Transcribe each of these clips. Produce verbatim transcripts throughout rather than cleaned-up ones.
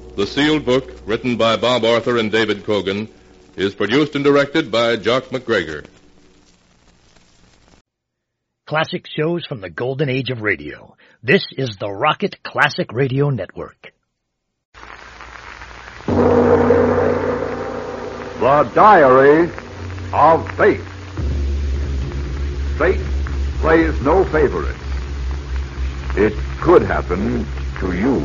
The sealed book, written by Bob Arthur and David Cogan, is produced and directed by Jock McGregor. Classic shows from the golden age of radio. This is the Rocket Classic Radio Network. The Diary of Fate. Fate plays no favorites. It could happen to you.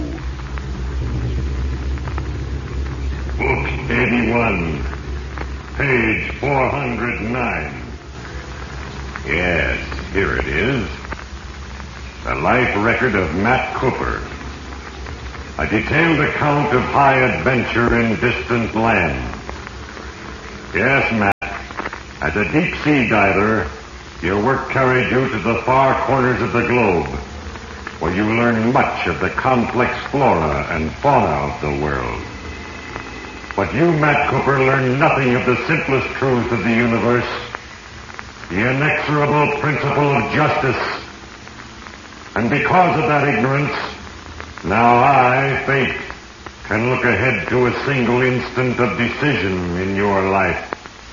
Book eighty-one, page four hundred nine. Yes, here it is. The life record of Matt Cooper. A detailed account of high adventure in distant lands. Yes, Matt, as a deep-sea diver, your work carried you to the far corners of the globe, where you learned much of the complex flora and fauna of the world. But you, Matt Cooper, learned nothing of the simplest truth of the universe, the inexorable principle of justice. And because of that ignorance, now I, Fate, can look ahead to a single instant of decision in your life.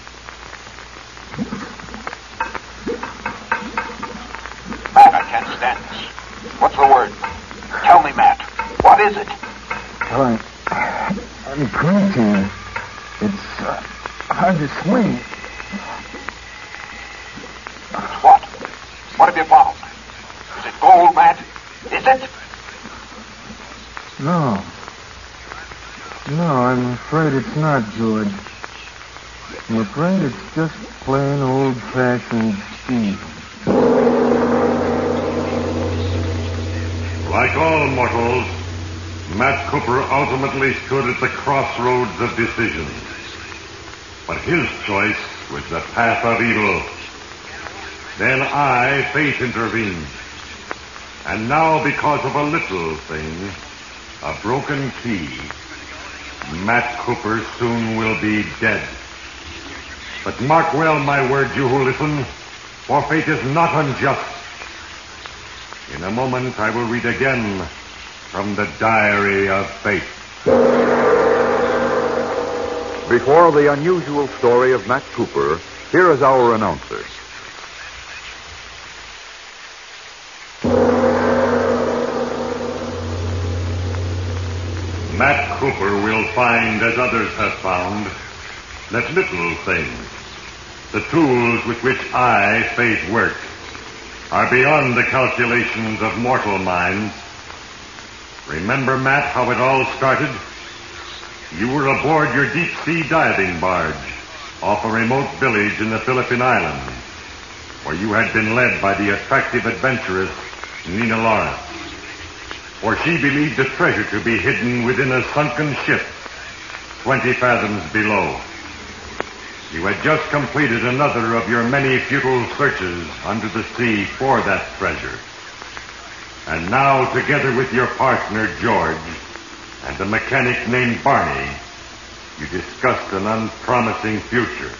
Matt, I can't stand this. What's the word? Tell me, Matt. What is it? I'm, I'm crazy. It's uh, hard to swing. What? What have you found? Is it gold, Matt? Is it? No. No, I'm afraid it's not, George. I'm afraid it's just plain old-fashioned speed. Like all mortals, Matt Cooper ultimately stood at the crossroads of decision. But his choice was the path of evil. Then I, Fate, intervened. And now, because of a little thing, a broken key, Matt Cooper soon will be dead. But mark well my words, you who listen, for fate is not unjust. In a moment, I will read again from the Diary of Fate. Before the unusual story of Matt Cooper, here is our announcer. Matt Cooper will find, as others have found, that little things, the tools with which I, Fate, work, are beyond the calculations of mortal minds. Remember, Matt, how it all started? You were aboard your deep-sea diving barge off a remote village in the Philippine Islands, where you had been led by the attractive adventuress Nina Lawrence. For she believed the treasure to be hidden within a sunken ship twenty fathoms below. You had just completed another of your many futile searches under the sea for that treasure. And now, together with your partner, George, and a mechanic named Barney, you discussed an unpromising future.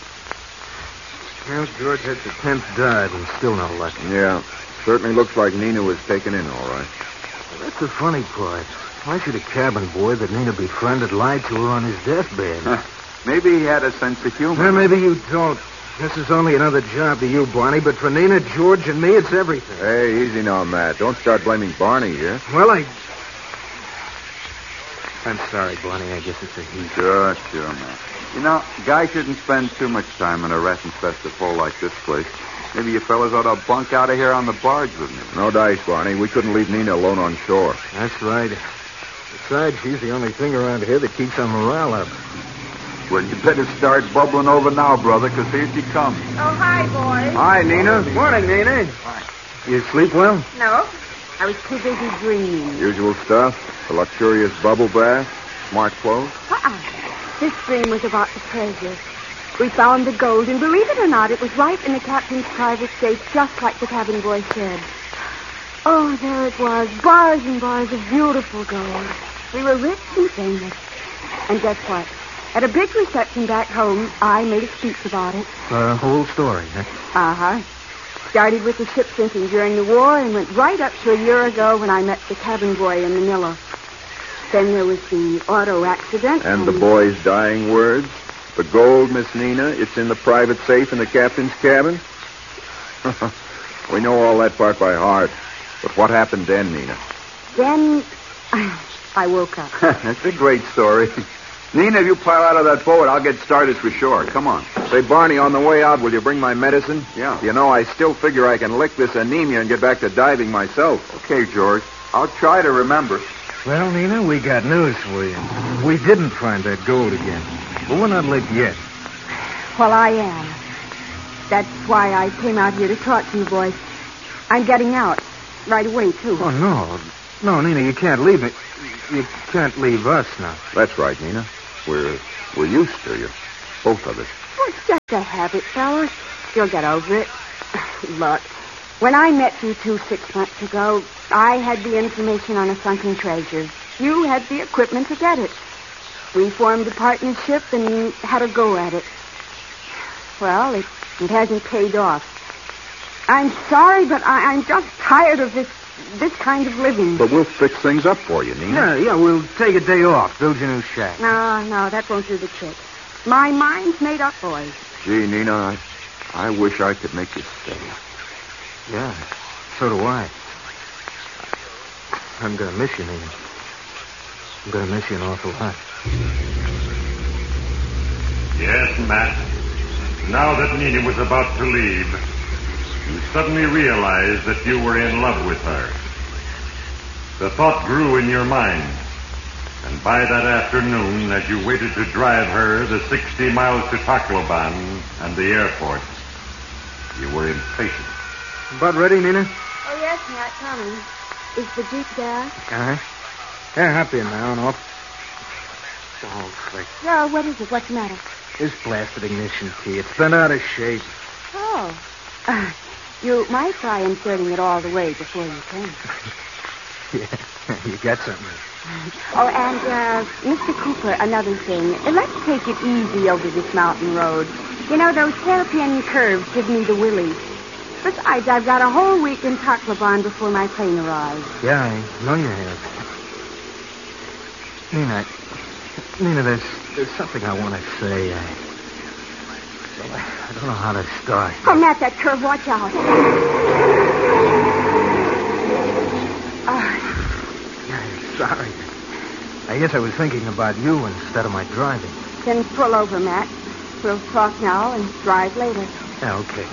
Well, George had the tenth dive and still no luck. Yeah, certainly looks like Nina was taken in all right. Well, that's the funny part. Why should a cabin boy that Nina befriended lie to her on his deathbed? Huh. Maybe he had a sense of humor. Well, maybe you don't. This is only another job to you, Barney, but for Nina, George, and me, it's everything. Hey, easy now, Matt. Don't start blaming Barney here. Well, I... I'm sorry, Barney. I guess it's a he. Sure, sure, Matt. You know, guys shouldn't spend too much time in a rat-infested hole like this place. Maybe you fellas ought to bunk out of here on the barge with me. No dice, Barney. We couldn't leave Nina alone on shore. That's right. Besides, she's the only thing around here that keeps our morale up. Well, you better start bubbling over now, brother, because here she comes. Oh, hi, boys. Hi, Nina. Morning, Nina. Hi. You sleep well? No, I was too busy dreaming. Usual stuff. A luxurious bubble bath, smart clothes. Uh-uh. This dream was about the treasure. We found the gold, and believe it or not, it was right in the captain's private safe, just like the cabin boy said. Oh, there it was, bars and bars of beautiful gold. We were rich and famous. And guess what? At a big reception back home, I made a speech about it. The whole story, huh? Uh-huh. Started with the ship sinking during the war and went right up to a year ago when I met the cabin boy in Manila. Then there was the auto accident. And the boy's dying words. The gold, Miss Nina, it's in the private safe in the captain's cabin. We know all that part by heart. But what happened then, Nina? Then I woke up. That's a great story. Nina, if you pile out of that boat, I'll get started for shore. Come on. Say, Barney, on the way out, will you bring my medicine? Yeah. You know, I still figure I can lick this anemia and get back to diving myself. Okay, George. I'll try to remember. Well, Nina, we got news for you. We didn't find that gold again. But we're not licked yet. Well, I am. That's why I came out here to talk to you boys. I'm getting out. Right away, too. Oh, no. No, Nina, you can't leave me. You can't leave us now. That's right, Nina. We're we're used to you. Both of us. Oh, it's just a habit, fellas. You'll get over it. Look, when I met you two six months ago, I had the information on a sunken treasure. You had the equipment to get it. We formed a partnership and had a go at it. Well, it, it hasn't paid off. I'm sorry, but I, I'm just tired of this this kind of living. But we'll fix things up for you, Nina. Yeah, yeah, we'll take a day off, build your new shack. No, no, that won't do the trick. My mind's made up, boys. Gee, Nina, I, I wish I could make you stay. Yeah, so do I. I'm going to miss you, Nina. I'm going to miss you an awful lot. Yes, Matt. Now that Nina was about to leave, you suddenly realized that you were in love with her. The thought grew in your mind, and by that afternoon, as you waited to drive her the sixty miles to Tacloban and the airport, you were impatient. About ready, Nina? Oh, yes, Matt, coming. Is the Jeep there? Uh-huh. Yeah, hop in now and off. Oh, slick. Yeah, what is it? What's the matter? This blasted ignition key. It's been out of shape. Oh. Uh, you might try inserting it all the way before you came. Yeah, you got something. Oh, and, uh, Mister Cooper, another thing. Let's take it easy over this mountain road. You know, those hairpin curves give me the willies. Besides, I've got a whole week in Tacloban before my plane arrives. Yeah, I know you have. Nina, Nina, there's, there's something I want to say. I, I don't know how to start. Oh, Matt, that curve, watch out. Oh. Yeah, sorry. I guess I was thinking about you instead of my driving. Then pull over, Matt. We'll talk now and drive later. Yeah, okay.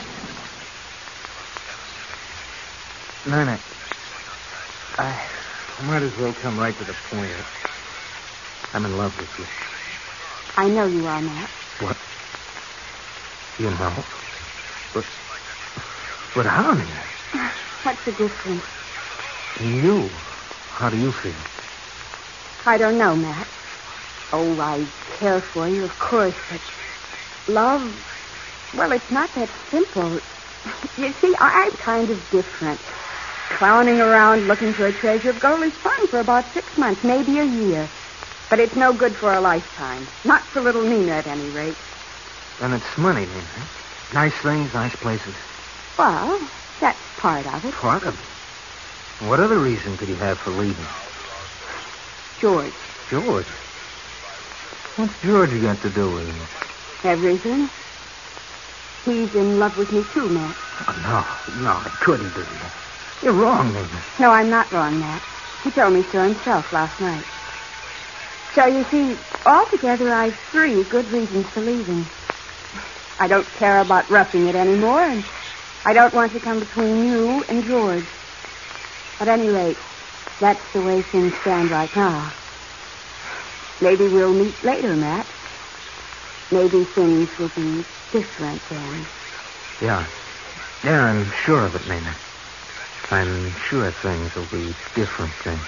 Nina, I might as well come right to the point. I'm in love with you. I know you are, Matt. What? You know? But, but how, Nina? What's the difference? You. How do you feel? I don't know, Matt. Oh, I care for you, of course, but love, well, it's not that simple. You see, I'm kind of different. Clowning around looking for a treasure of gold is fun for about six months, maybe a year. But it's no good for a lifetime. Not for little Nina, at any rate. And it's money, Nina. Nice things, nice places. Well, that's part of it. Part of it? What other reason could you have for leaving? George. George? What's George got to do with it? Everything. He's in love with me, too, Matt. Oh, no. No, it couldn't be. You're wrong, Nina. No, I'm not wrong, Matt. He told me so himself last night. So, you see, altogether, I've three good reasons for leaving. I don't care about roughing it anymore, and I don't want to come between you and George. At any rate, that's the way things stand right now. Maybe we'll meet later, Matt. Maybe things will be different then. Yeah. Yeah, I'm sure of it, Nina. I'm sure things will be different then.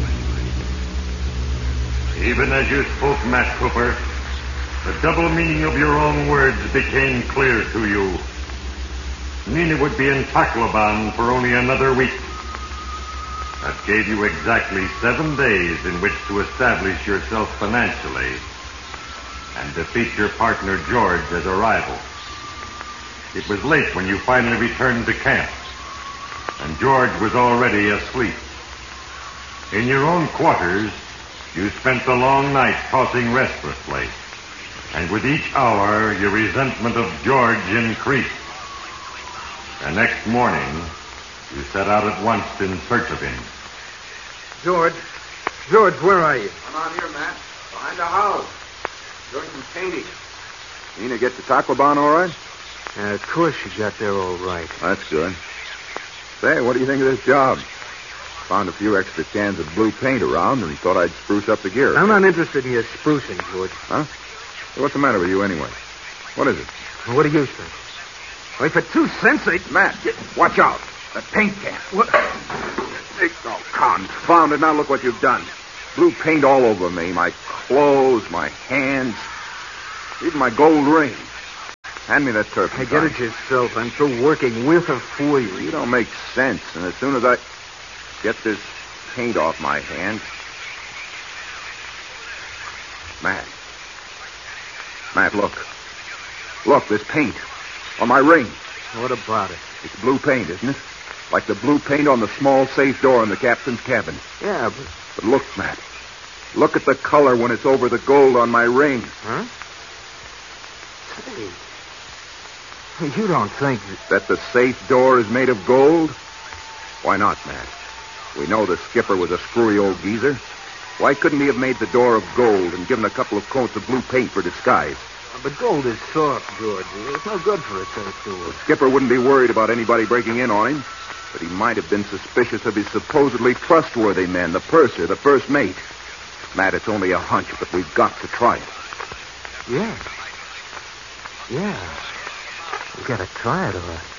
Even as you spoke, Matt Cooper, the double meaning of your own words became clear to you. Nina would be in Tacloban for only another week. That gave you exactly seven days in which to establish yourself financially and defeat your partner George as a rival. It was late when you finally returned to camp, and George was already asleep. In your own quarters, You spent the long night tossing restlessly, and with each hour your resentment of George increased. The next morning, you set out at once in search of him. George. George, where are you? I'm out here, Matt. Behind the house. Doing some painting. Nina get the Tacloban all right? Uh, of course she got there all right. That's good. Say, what do you think of this job? Found a few extra cans of blue paint around and thought I'd spruce up the gear. I'm not interested in your sprucing, George. Huh? Hey, what's the matter with you anyway? What is it? Well, what do you think? Wait, for two cents, they... Matt, get, watch out. The paint can. What? Oh, confound it. Now look what you've done. Blue paint all over me. My clothes, my hands, even my gold ring. Hand me that turpentine. Hey, get it yourself. I'm through working with or for you. You don't make sense. And as soon as I get this paint off my hands... Matt. Matt, look. Look, this paint. On my ring. What about it? It's blue paint, isn't it? Like the blue paint on the small safe door in the captain's cabin. Yeah, but... But look, Matt. Look at the color when it's over the gold on my ring. Huh? Say... You don't think that... That the safe door is made of gold? Why not, Matt? We know the skipper was a screwy old geezer. Why couldn't he have made the door of gold and given a couple of coats of blue paint for disguise? But gold is soft, George. It's no good for a safe door. The skipper wouldn't be worried about anybody breaking in on him, but he might have been suspicious of his supposedly trustworthy men, the purser, the first mate. Matt, it's only a hunch, but we've got to try it. Yeah. Yeah. We gotta try it, all right.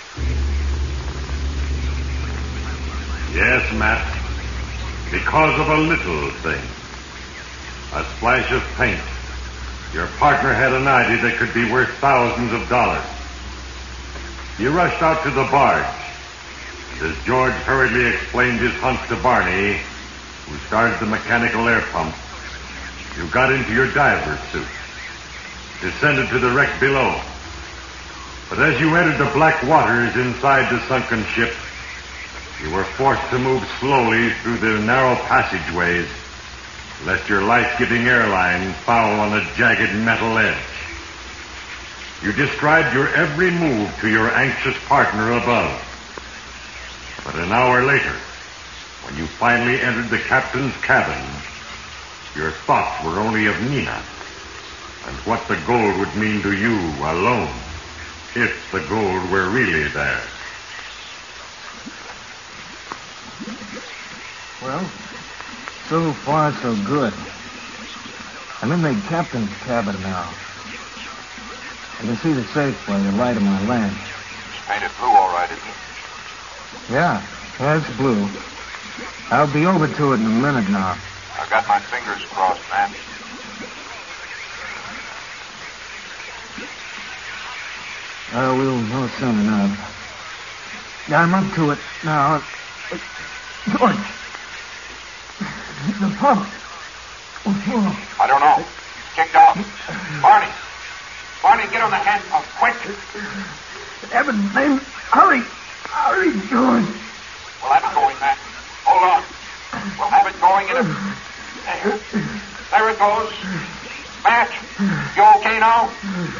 Yes, Matt. Because of a little thing. A splash of paint. Your partner had an idea that could be worth thousands of dollars. He rushed out to the barge. And as George hurriedly explained his hunch to Barney, who started the mechanical air pump, you got into your diver's suit, descended to the wreck below. But as you entered the black waters inside the sunken ship, you were forced to move slowly through the narrow passageways, lest your life-giving airline foul on a jagged metal edge. You described your every move to your anxious partner above. But an hour later, when you finally entered the captain's cabin, your thoughts were only of Nina and what the gold would mean to you alone, if the gold were really there. Well, so far so good. I'm in the captain's cabin now. I can see the safe by the light of my lamp. It's painted blue all right, isn't it? Yeah, yeah, it's blue. I'll be over to it in a minute now. I've got my fingers crossed, man. Uh, we'll know soon enough. Yeah, I'm up to it now. George! The pump. I don't know. Kicked off. Barney! Barney, get on the hand pump, quick! Heaven, man, hurry! Hurry, George! We'll have it going, man. Hold on. We'll have it going in a... There. There it goes. Matt, you okay now?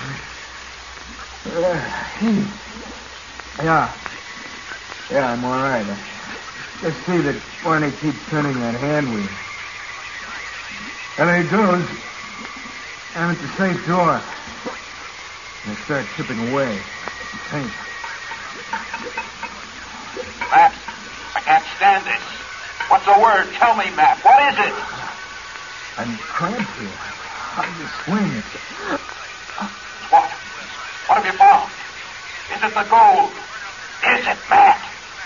Uh, yeah. Yeah, I'm all right. I just see that Barney keeps turning that hand wheel. And there he goes. I'm at the safe door. And I start chipping away. Paint. Matt, I can't stand this. What's the word? Tell me, Matt. What is it? I'm cramped here. Hard to swing. What? What have you found? Is it the gold? Is it, Matt?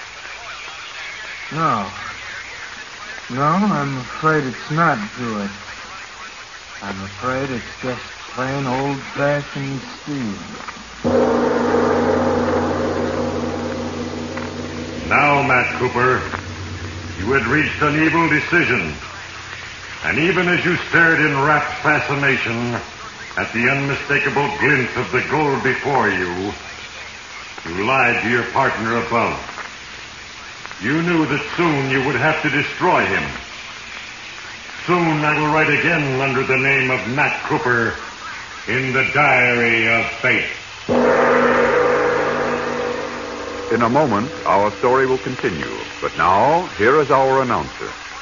No. No, I'm afraid it's not, George. I'm afraid it's just plain old-fashioned steel. Now, Matt Cooper, you had reached an evil decision. And even as you stared in rapt fascination at the unmistakable glint of the gold before you, you lied to your partner above. You knew that soon you would have to destroy him. Soon I will write again under the name of Nat Cooper in the Diary of Fate. In a moment, our story will continue. But now, here is our announcer.